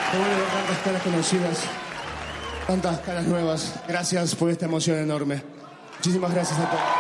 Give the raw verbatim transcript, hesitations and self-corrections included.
Qué bueno ver tantas caras conocidas, tantas caras nuevas. Gracias por esta emoción enorme. Muchísimas gracias a todos.